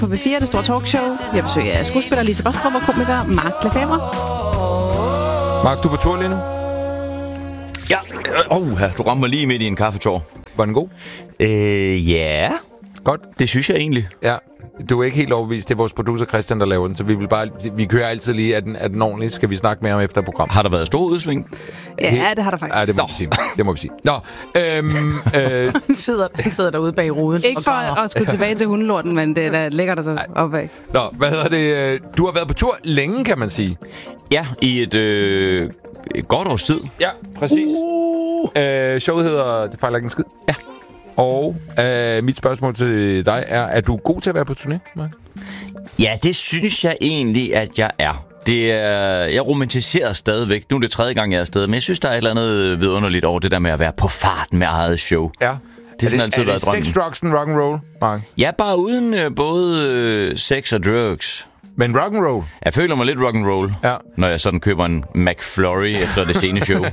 på B4, det store talkshow. Jeg besøger skuespiller Lise Bostrup og komiker Mark Lefebvre. Mark, du er på tur lige nu? Ja, du rammer mig lige midt i en kaffetår. Var den god? Ja. Godt. Det synes jeg egentlig. Ja, du er ikke helt overbevist. Det er vores producer Christian, der laver den, så vi kører altid lige, er den ordentlig. Skal vi snakke mere om efter program? Har der været stor udsving? Ja, det har der faktisk. Ja, det må vi sige. Nå, Han sidder derude bag ruden. Ikke for at skulle tilbage til hundelorten, men det er da lækkert at så opad. Nå, hvad hedder det? Du har været på tur længe, kan man sige. Ja, i et godt års tid. Ja, præcis. Showet hedder Det fejler ikke en skid. Ja. Og mit spørgsmål til dig er du god til at være på turné, Mark? Ja, det synes jeg egentlig, at jeg er. Jeg romantiserer stadigvæk. Nu er det 3. gang, jeg er afsted, men jeg synes, der er et eller andet vidunderligt over det der med at være på farten med eget show. Ja. Det er sådan altid været drømmen. Sex, drugs and rock'n'roll, Mark? Ja, bare uden både sex og drugs. Men rock'n'roll? Jeg føler mig lidt rock'n'roll, når jeg sådan køber en McFlurry efter det sene show.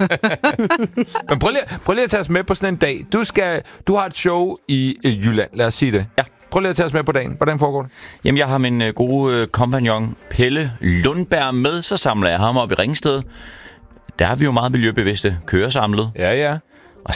Men prøv lige at tage os med på sådan en dag. Du har et show i Jylland, lad os sige det. Ja. Prøv lige at tage os med på dagen. Hvordan foregår det? Jamen, jeg har min gode kompagnon Pelle Lundberg med, så samler jeg ham op i Ringsted. Der er vi jo meget miljøbevidste, kører samlet. Ja. Og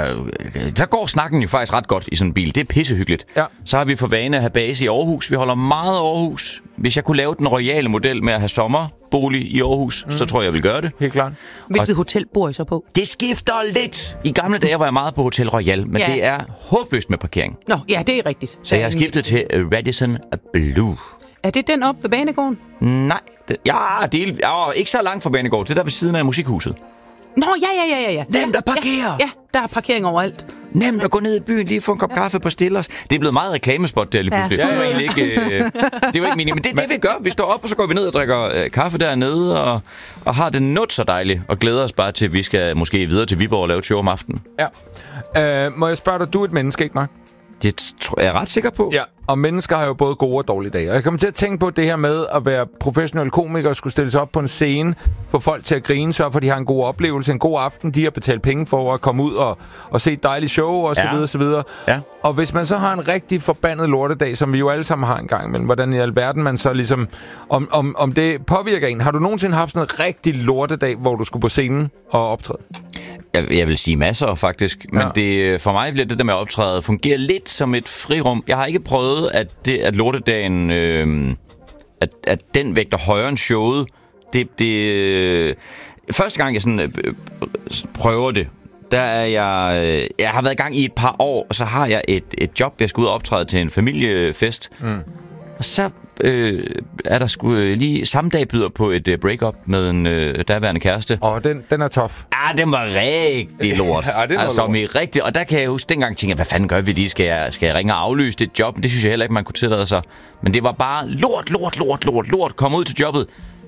så går snakken jo faktisk ret godt i sådan en bil. Det er pissehyggeligt. Ja. Så har vi for vane at have base i Aarhus. Vi holder meget Aarhus. Hvis jeg kunne lave den royale model med at have sommerbolig i Aarhus, så tror jeg, jeg vil gøre det. Helt klart. Hvilket hotel bor I så på? Det skifter lidt. I gamle dage var jeg meget på Hotel Royal, men det er håbløst med parkering. Nå, ja, det er rigtigt. Så jeg har skiftet til Radisson Blue. Er det den op ved banegården? Nej, det er ikke så langt fra banegården. Det er der ved siden af musikhuset. Nå, ja. Nemt at parkere. Ja, der er parkering overalt. Nemt at gå ned i byen, lige få en kop kaffe på Stillers. Det er blevet meget reklamespot der lige pludselig. Ja. Det var egentlig ikke, det var ikke meningen. Men det er det, vi gør. Vi står op, og så går vi ned og drikker kaffe dernede, og har det not så dejligt, og glæder os bare til, at vi skal måske videre til Viborg og lave et show om aftenen. Ja. Må jeg spørge dig, du er et menneske, ikke, Mark? Det er jeg ret sikker på. Ja, og mennesker har jo både gode og dårlige dage. Og jeg kommer til at tænke på det her med at være professionel komiker og skulle stille sig op på en scene, få folk til at grine, sørge for, at de har en god oplevelse, en god aften, de har betalt penge for at komme ud og se et dejligt show, og så videre, så videre. Ja. Og hvis man så har en rigtig forbandet lortedag, som vi jo alle sammen har en gang, men hvordan i alverden man så ligesom, om det påvirker en. Har du nogensinde haft sådan en rigtig lortedag, hvor du skulle på scenen og optræde? Jeg vil sige masser, faktisk. Men for mig bliver det der med at optræde fungere lidt som et frirum. Jeg har ikke prøvet, at lortedagen, at den vægter højere end showet. Første gang, jeg sådan prøver det, der er jeg har været i gang i et par år, og så har jeg et job, jeg skal ud og optræde til en familiefest. Og så er der sgu lige samme dag byder på et break-up med en daværende kæreste. Den er tough. Ja, den var rigtig lort. Rigtig. Og der kan jeg huske, dengang tænkte jeg, hvad fanden gør vi lige? Skal jeg ringe og aflyse det job? Det synes jeg heller ikke, man kunne tillade sig. Men det var bare lort. Kom ud til jobbet.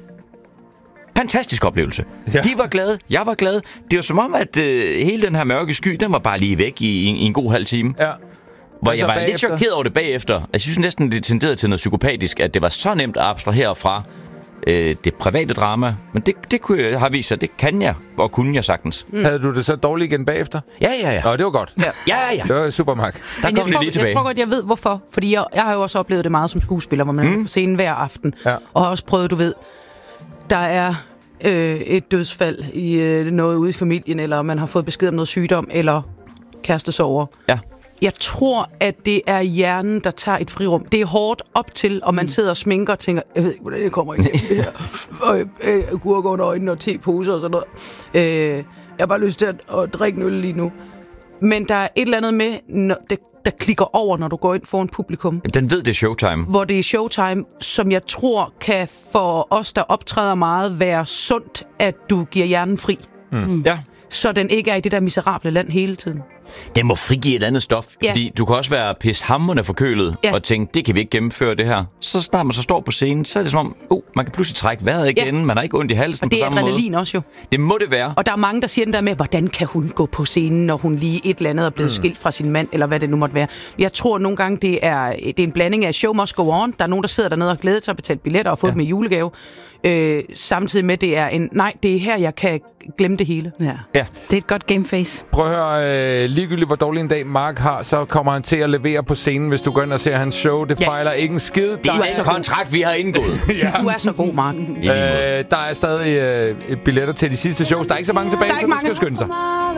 Fantastisk oplevelse. Ja. De var glade, jeg var glad. Det var som om, at hele den her mørke sky, den var bare lige væk i en god halv time. Ja. Hvor jeg var lidt chokeret over det bagefter. Jeg synes næsten, det tenderede til noget psykopatisk, at det var så nemt at abstrahere fra det private drama. Men det kunne jeg have vist sig, det kan jeg, og kunne jeg sagtens. Havde du det så dårligt igen bagefter? Ja. Nå, det var godt. Ja. Det var super, Mark. Der kom det lige tilbage. Jeg tror godt, jeg ved hvorfor. Fordi jeg har jo også oplevet det meget som skuespiller, hvor man er på scenen hver aften. Ja. Og har også prøvet, du ved, der er et dødsfald i noget ude i familien, eller man har fået besked om noget sygdom, eller kærestesorger. Ja. Jeg tror, at det er hjernen, der tager et frirum. Det er hårdt op til, og man sidder og sminker og tænker, jeg ved ikke, hvordan jeg kommer ind i det her. Og gurker under øjnene og teposer og sådan noget. Jeg har bare lyst til at drikke en øl lige nu. Men der er et eller andet med, der klikker over, når du går ind foran publikum. Den ved, det er showtime. Hvor det er showtime, som jeg tror kan for os, der optræder meget, være sundt, at du giver hjernen fri. Ja. Så den ikke er i det der miserable land hele tiden. Den må frigive et andet stof, fordi du kan også være pishamrende forkølet og tænke, det kan vi ikke gennemføre det her. Så snart man så står på scenen, så er det som om, man kan pludselig trække vejret igen, man har ikke ondt i halsen og det på samme måde. er adrenalin også jo. Det må det være. Og der er mange, der siger den der med, hvordan kan hun gå på scenen, når hun lige et eller andet er blevet skilt fra sin mand, eller hvad det nu måtte være. Jeg tror nogle gange, det er en blanding af show must go on. Der er nogen, der sidder dernede og glæder sig at betale billetter og få dem i julegave. Samtidig med, det er det er her, jeg kan glemme det hele. Ja. Det er et godt gameface. Prøv at høre, ligegyldigt hvor dårlig en dag Mark har, så kommer han til at levere på scenen, hvis du går ind og ser hans show. Det fejler ikke en skid. Det er den kontrakt, vi har indgået. Du er så god, Mark. Der er stadig billetter til de sidste shows. Der er ikke så mange tilbage, så du skal skynde sig.